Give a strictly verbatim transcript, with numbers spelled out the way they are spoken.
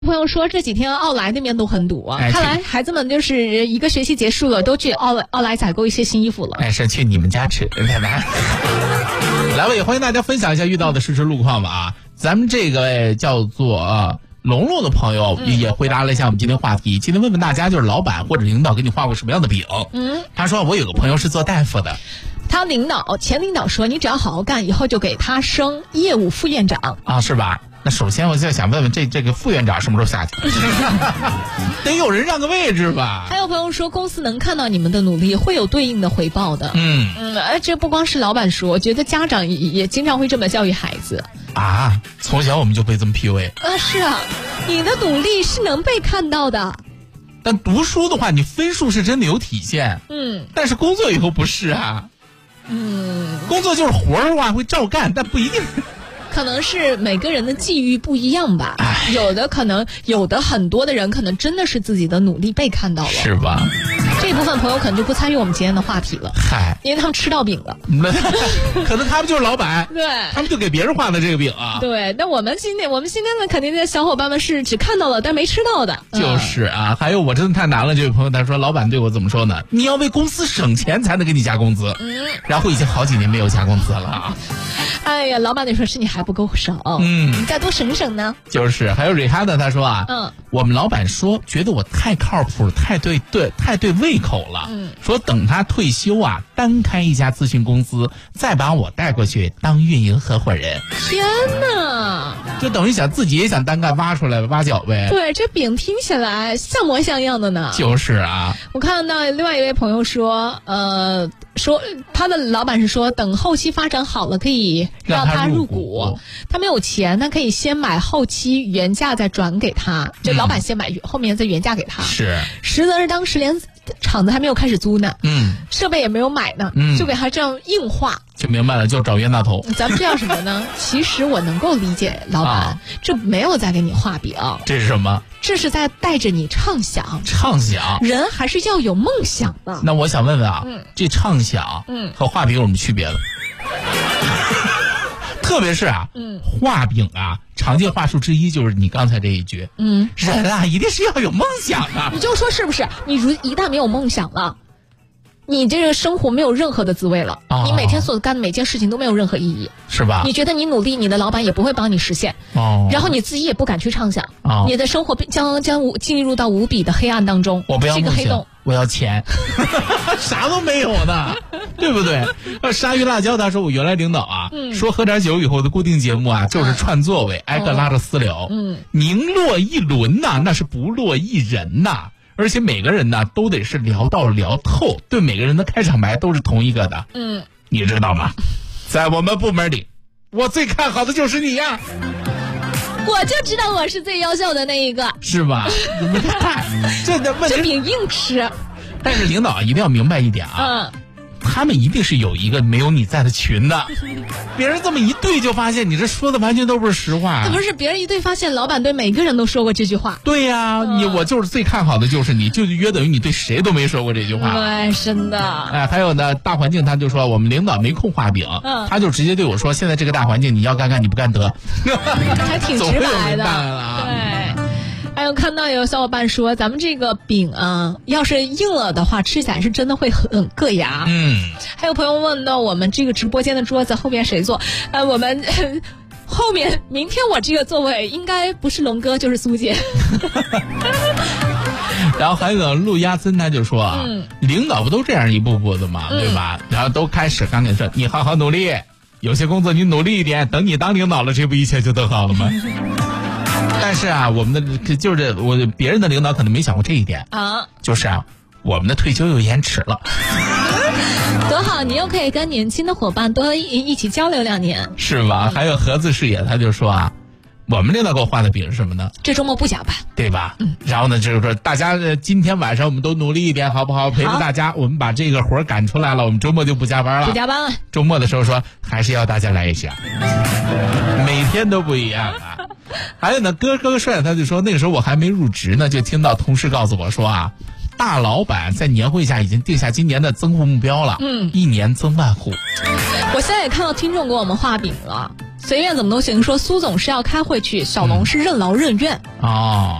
朋友说这几天奥莱那边都很堵啊， 哎、 看来孩子们就是一个学期结束了，都去奥莱奥莱采购一些新衣服了。 哎，是去你们家吃，来来，来吧，也欢迎大家分享一下遇到的实时路况吧啊！咱们这个、哎、叫做啊龙龙的朋友也回答了一下我们今天话题。嗯、今天问问大家，就是老板或者领导给你画过什么样的饼？嗯，他说我有个朋友是做大夫的， 他领导前领导说你只要好好干，以后就给他升业务副院长啊，是吧？那首先我就想问问这这个副院长什么时候下去？得有人让个位置吧。 还有朋友说公司能看到你们的努力，会有对应的回报的。 嗯嗯，而这不光是老板说，我觉得家长也也经常会这么教育孩子啊。从小我们就被这么 P U A。 啊，是啊，你的努力是能被看到的。 但读书的话，你分数是真的有体现。嗯，但是工作以后不是啊。嗯，工作就是活儿的话会照干，但不一定。 可能是每个人的际遇不一样吧，有的可能有的很多的人可能真的是自己的努力被看到了， 是吧？ 这一部分朋友可能就不参与我们今天的话题了， 嗨， 因为他们吃到饼了。 可能他们就是老板， 对， 他们就给别人画的这个饼啊。 对，那我们今天我们今天呢，肯定的小伙伴们是只看到了但没吃到的。 就是啊，还有我真的太难了，这位朋友他说老板对我怎么说呢？你要为公司省钱才能给你加工资，嗯，然后已经好几年没有加工资了啊。 哎呀，老板得说是你还不够省，嗯，你再多省省呢。 就是还有瑞哈的他说啊，嗯，我们老板说觉得我太靠谱，太对对太对胃口了，嗯，说等他退休啊，单开一家咨询公司，再把我带过去当运营合伙人。 天哪， 就等于想自己也想单干，挖出来挖角呗。 对，这饼听起来像模像样的呢。 就是啊， 我看到另外一位朋友说，呃，说他的老板是说等后期发展好了可以让他入股，他没有钱，他可以先买后期原价再转给他，就老板先买、嗯、后面再原价给他。 是， 实则是当时连厂子还没有开始租呢，嗯，设备也没有买呢，嗯，就给他这样硬化， 就明白了，就找冤大头。 咱们这样什么呢？其实我能够理解老板，啊、这没有在给你画饼， 这是什么？ 这是在带着你畅想， 畅想， 人还是要有梦想的。 那我想问问啊，嗯、这畅想，嗯，和画饼有什么区别呢？特别是啊，嗯，画饼啊，常见话术之一就是你刚才这一句，嗯，人啊，一定是要有梦想的。 你就说是不是？你如一旦没有梦想了，你这个生活没有任何的滋味了，哦、你每天所干的每件事情都没有任何意义， 是吧？ 你觉得你努力，你的老板也不会帮你实现，哦，然后你自己也不敢去畅想，哦，你的生活将将无进入到无比的黑暗当中。 我不要这个黑洞， 我要钱，啥都没有呢，对不对？鲨鱼辣椒他说我原来领导啊，嗯、说喝点酒以后的固定节目啊，就是串座位，挨个拉着私聊，嗯，宁落一轮呐，那是不落一人呐。而且每个人呢都得是聊到聊透，对每个人的开场白都是同一个的。嗯，你知道吗？在我们部门里，我最看好的就是你呀。 我就知道我是最优秀的那一个， 是吧？这的问题这饼硬吃。 但是领导一定要明白一点啊。嗯。他们一定是有一个没有你在的群的，别人这么一对就发现你这说的完全都不是实话。 不是别人一对发现老板对每个人都说过这句话。 对呀、啊嗯，你我就是最看好的就是你，就约等于你对谁都没说过这句话。 对，真的。 哎，还有呢，大环境他就说我们领导没空画饼，嗯，他就直接对我说，现在这个大环境你要干干你不干得， 还挺直白的。 啊、 对。还有看到有小伙伴说，咱们这个饼啊，要是硬了的话，吃起来是真的会很硌牙。嗯。还有朋友问到我们这个直播间的桌子后面谁坐？呃，我们后面明天我这个座位应该不是龙哥就是苏姐。 然后还有陆亚森他就说啊，嗯、领导不都这样一步步的嘛，嗯、对吧？然后都开始刚才说你好好努力，有些工作你努力一点，等你当领导了，这不一切就都好了吗？但是啊，我们的就是我别人的领导可能没想过这一点啊，就是啊，我们的退休又延迟了， 多好，你又可以跟年轻的伙伴多一一起交流两年， 是吧？还有盒子视野，他就说啊，我们领导给我画的饼是什么呢？ 这周末不加班， 对吧？嗯。然后呢，就是说大家今天晚上我们都努力一点，好不好？陪着大家，我们把这个活赶出来了，我们周末就不加班了， 不加班了。 周末的时候说，还是要大家来一下，每天都不一样啊。还有呢，哥哥帅他就说那个时候我还没入职呢，就听到同事告诉我说啊， 大老板在年会下已经定下今年的增户目标了，嗯，一年增万户。 我现在也看到听众给我们画饼了，随便怎么都行，说苏总是要开会去，小龙是任劳任怨。 哦。